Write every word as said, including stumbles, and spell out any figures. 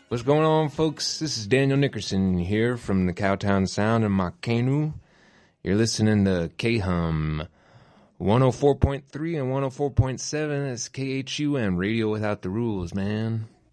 What's going on, folks? This is Daniel Nickerson here from the Cowtown Sound in Makenu. You're listening to K-Hum one oh four point three and one oh four point seven. That's K H U M, Radio Without the Rules, man.